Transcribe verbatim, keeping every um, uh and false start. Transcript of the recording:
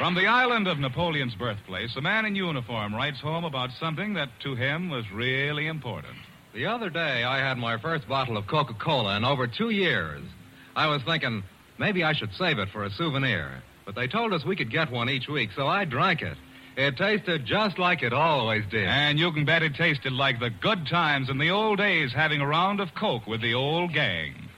From the island of Napoleon's birthplace, a man in uniform writes home about something that to him was really important. The other day, I had my first bottle of Coca-Cola in over two years. I was thinking, maybe I should save it for a souvenir. But they told us we could get one each week, so I drank it. It tasted just like it always did. And you can bet it tasted like the good times in the old days having a round of Coke with the old gang.